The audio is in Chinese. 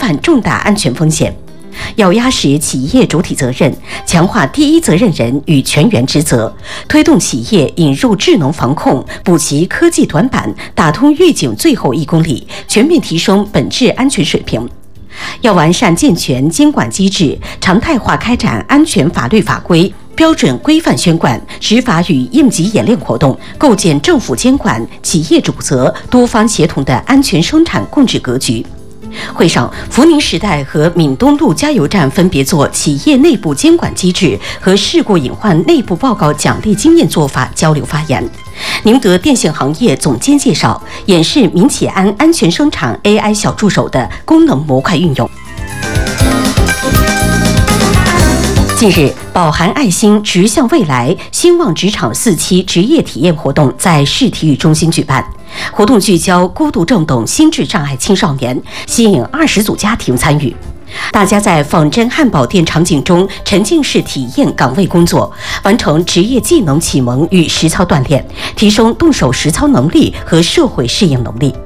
范重大安全风险。要压实企业主体责任，强化第一责任人与全员职责，推动企业引入智能防控，补齐科技短板，打通预警最后1公里，全面提升本质安全水平。要完善健全监管机制，常态化开展安全法律法规、标准规范宣贯、执法与应急演练活动，构建政府监管、企业主责、多方协同的安全生产共治格局。会上，福宁时代和闽东路加油站分别做企业内部监管机制和事故隐患内部报告奖励经验做法交流发言。宁德电信行业总监介绍，演示民企安全生产 AI 小助手的功能模块运用。近日，饱含爱心、直向未来、兴旺职场4期职业体验活动在市体育中心举办。活动聚焦孤独症等心智障碍青少年，吸引20组家庭参与。大家在仿真汉堡店场景中沉浸式体验岗位工作，完成职业技能启蒙与实操锻炼，提升动手实操能力和社会适应能力。